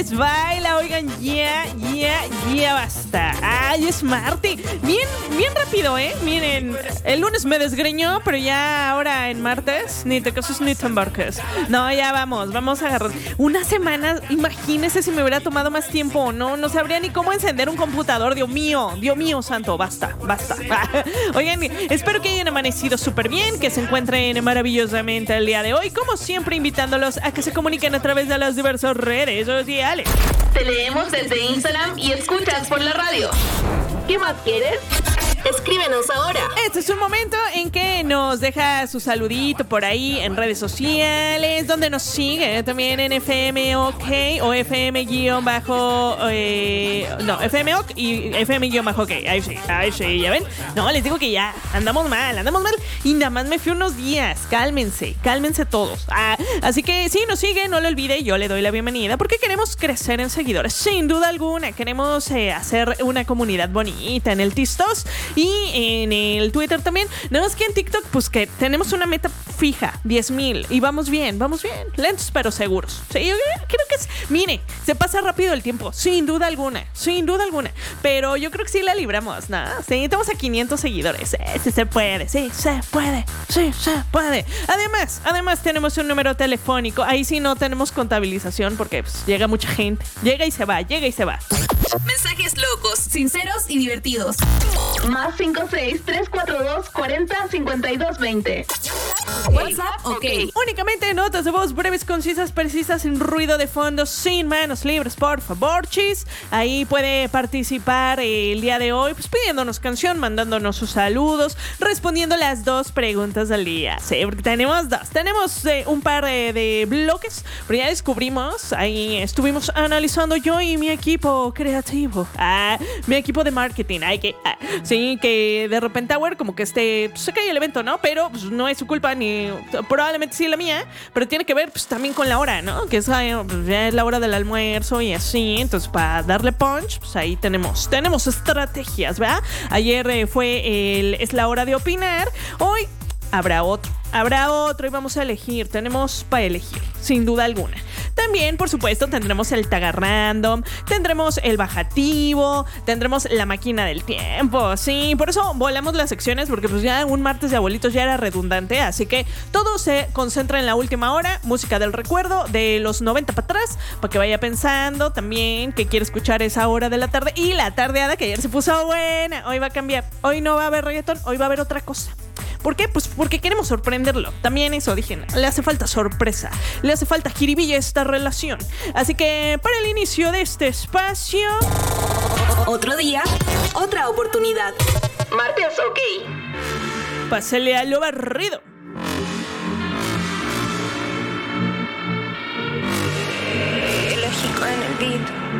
les baila. Oigan, ya basta. Ay, es martes. Bien rápido, ¿eh? Miren, el lunes me desgreñó, pero ya ahora en martes, ni te cases ni te embarques. No, ya vamos a agarrar. Una semana, imagínense si me hubiera tomado más tiempo. No sabría ni cómo encender un computador. Dios mío santo, basta. Oigan, espero que hayan amanecido súper bien, que se encuentren maravillosamente el día de hoy. Como siempre, invitándolos a que se comuniquen a través de las diversas redes sociales. Te leemos desde Instagram y escuchas por la radio. ¿Qué más quieres? Escríbenos ahora. Este es un momento en que nos deja su saludito por ahí en redes sociales, donde nos sigue también en FM OK o FM-OK y FM-OK. Ahí sí, ¿ya ven? No, les digo que ya andamos mal y nada más me fui unos días. Cálmense todos. Así que si nos sigue, no lo olvide, yo le doy la bienvenida porque queremos crecer en seguidores, sin duda alguna. Queremos hacer una comunidad bonita en el TikTok y en el Twitter también. Nada más que en TikTok, pues que tenemos una meta fija, 10,000. Y vamos bien. Lentos pero seguros. Sí, yo creo que mire, se pasa rápido el tiempo, sin duda alguna. Pero yo creo que sí la libramos, ¿no? Sí, estamos a 500 seguidores. Sí se puede. Además tenemos un número telefónico. Ahí sí no tenemos contabilización porque pues, llega mucha gente. Llega y se va. Mensajes locos, sinceros y divertidos. Más 56-342-40-52-20. WhatsApp, OK. Únicamente notas de voz breves, concisas, precisas, sin ruido de fondo, sin manos libres, por favor, chis. Ahí puede participar el día de hoy, pues pidiéndonos canción, mandándonos sus saludos, respondiendo las 2 preguntas del día. Sí, porque tenemos 2. Tenemos un par de bloques, pero ya descubrimos, ahí estuvimos analizando yo y mi equipo creativo. Mi equipo de marketing. Sí, que de repente como que se cae el evento, ¿no? Pero pues, no es su culpa, ni probablemente sí la mía, pero tiene que ver pues también con la hora, ¿no? Que es, pues, ya es la hora del almuerzo y así. Entonces para darle punch, pues ahí tenemos estrategias, ¿verdad? Ayer es la hora de opinar. Hoy habrá otro y vamos a elegir. Tenemos para elegir, sin duda alguna. También, por supuesto, tendremos el Tag Random, tendremos el Bajativo, tendremos la Máquina del Tiempo. Sí, por eso volamos las secciones, porque pues ya un martes de abuelitos ya era redundante. Así que todo se concentra en la última hora. Música del recuerdo de los 90 para atrás, para que vaya pensando también que quiere escuchar esa hora de la tarde. Y la tardeada que ayer se puso buena. Hoy va a cambiar. Hoy no va a haber reggaetón, hoy va a haber otra cosa. ¿Por qué? Pues porque queremos sorprenderlo. También eso, dije, le hace falta sorpresa, le hace falta jiribilla a esta relación. Así que para el inicio de este espacio, otro día, otra oportunidad. Martes OK. Pásale a lo barrido. Lógico en el beat.